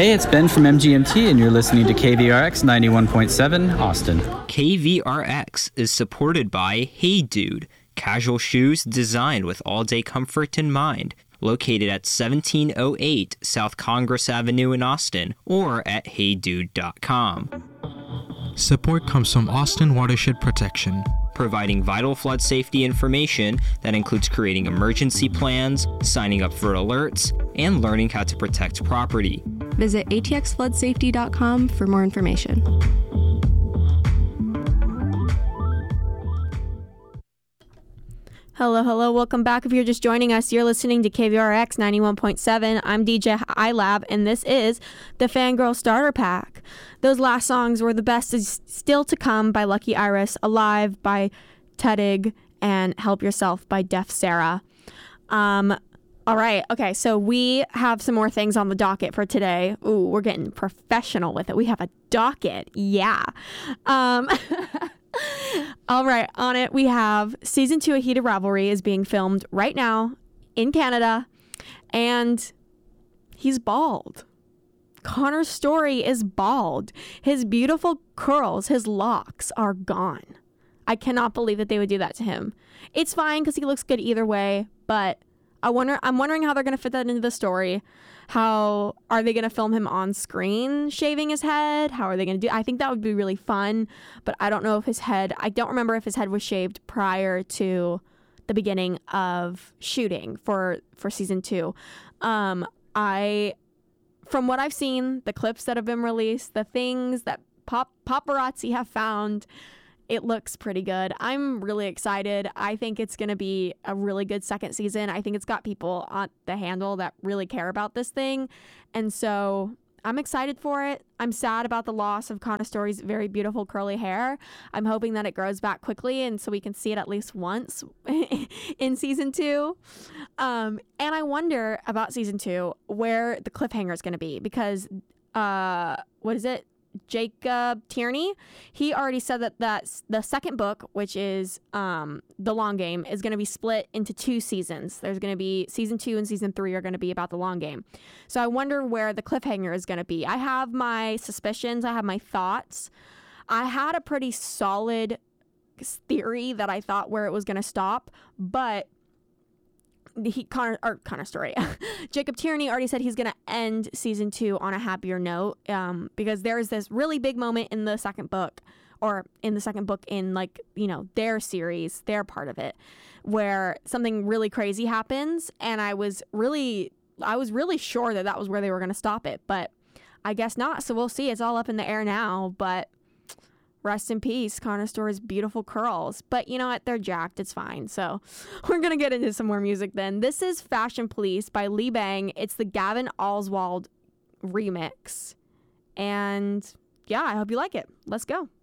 Hey, it's Ben from MGMT, and you're listening to KVRX 91.7 Austin. KVRX is supported by Hey Dude, casual shoes designed with all-day comfort in mind. Located at 1708 South Congress Avenue in Austin, or at heydude.com. Support comes from Austin Watershed Protection, providing vital flood safety information that includes creating emergency plans, signing up for alerts, and learning how to protect property. Visit atxfloodsafety.com for more information. Hello, welcome back. If you're just joining us, you're listening to KVRX 91.7. I'm DJ iLab, and this is the Fangirl Starter Pack. Those last songs were The Best Is Still to Come by Lucky Iris, Alive by Tedig, and Help Yourself by Def Sarah. All right, okay, so we have some more things on the docket for today. Ooh, we're getting professional with it. We have a docket, yeah. All right, on it we have Season 2 of Heated Ravelry is being filmed right now in Canada, and he's bald. Connor Story is bald. His beautiful curls, his locks are gone. I cannot believe that they would do that to him. It's fine because he looks good either way, but I'm wondering how they're going to fit that into the story. How are they going to film him on screen shaving his head? How are they going to do? I think that would be really fun, but I don't know if I don't remember if his head was shaved prior to the beginning of shooting for season 2. From what I've seen, the clips that have been released, the things that paparazzi have found, it looks pretty good. I'm really excited. I think it's going to be a really good second season. I think it's got people on the handle that really care about this thing. And so I'm excited for it. I'm sad about the loss of Connor Story's very beautiful curly hair. I'm hoping that it grows back quickly and so we can see it at least once in season 2. And I wonder about season 2 where the cliffhanger is going to be because, Jacob Tierney, he already said that the second book, which is The Long Game, is going to be split into 2 seasons. There's going to be season 2 and season 3 are going to be about The Long Game. So I wonder where the cliffhanger is going to be. I have my suspicions. I have my thoughts. I had a pretty solid theory that I thought where it was going to stop, but Connor Story. Jacob Tierney already said he's going to end season 2 on a happier note because there's this really big moment in the second book in like, you know, their series, their part of it, where something really crazy happens. And I was really sure that was where they were going to stop it, but I guess not. So we'll see. It's all up in the air now, but rest in peace, Connor Story's beautiful curls. But you know what? They're jacked. It's fine. So we're going to get into some more music then. This is Fashion Police by Lee Bang. It's the Gavin Oswald remix. And yeah, I hope you like it. Let's go.